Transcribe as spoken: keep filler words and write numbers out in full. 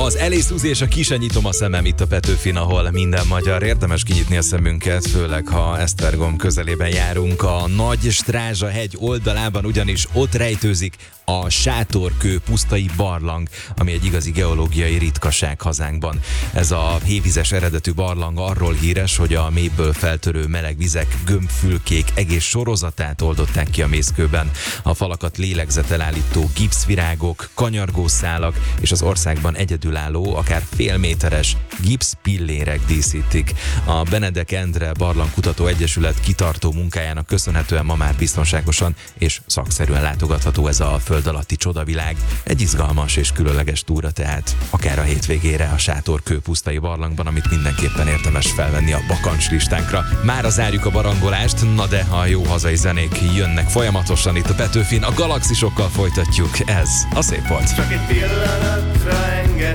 Az Elé Szuzi és a Ki se nyitom a szemem itt a Petőfin, ahol minden magyar. Érdemes kinyitni a szemünket, főleg ha Esztergom közelében járunk. A Nagy Strázsa hegy oldalában ugyanis ott rejtőzik a Sátorkő pusztai barlang, ami egy igazi geológiai ritkaság hazánkban. Ez a hévizes eredetű barlang arról híres, hogy a mélyből feltörő meleg vizek gömbfülkék egész sorozatát oldották ki a mészkőben. A falakat lélegzetelállító gipszvirágok, kanyargószálak és az országban egyedülálló, akár félméteres gipszpillérek díszítik. A Benedek Endre Barlangkutató Egyesület kitartó munkájának köszönhetően ma már biztonságosan és szakszerűen látogatható ez a föld alatti csodavilág. Egy izgalmas és különleges túra tehát, akár a hétvégére a Sátorkő pusztai barlangban, amit mindenképpen érdemes felvenni a bakancslistánkra. Mára zárjuk a barangolást, na de a jó hazai zenék jönnek folyamatosan itt a Petőfin, a galaxisokkal folytatjuk, ez a Szép volt. Csak egy pillanatra engem